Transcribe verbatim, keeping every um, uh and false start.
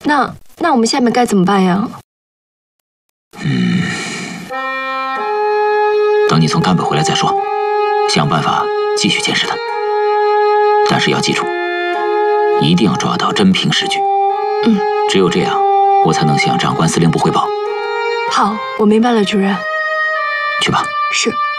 那那我们下面该怎么办呀？ 嗯，等你从赣北回来再说，想办法继续监视他。但是要记住，一定要抓到真凭实据。 嗯， 只有这样，我才能向长官司令部汇报。 好，我明白了，主任。 去吧。 是。